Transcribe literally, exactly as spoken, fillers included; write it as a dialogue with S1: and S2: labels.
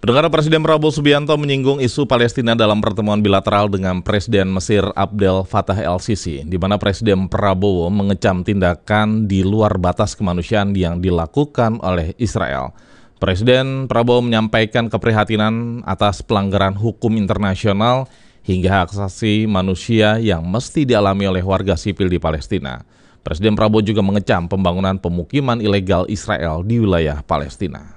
S1: Saudara, Presiden Prabowo Subianto menyinggung isu Palestina dalam pertemuan bilateral dengan Presiden Mesir Abdel Fattah el-Sisi, di mana Presiden Prabowo mengecam tindakan di luar batas kemanusiaan yang dilakukan oleh Israel. Presiden Prabowo menyampaikan keprihatinan atas pelanggaran hukum internasional hingga hak asasi manusia yang mesti dialami oleh warga sipil di Palestina. Presiden Prabowo juga mengecam pembangunan pemukiman ilegal Israel di wilayah Palestina.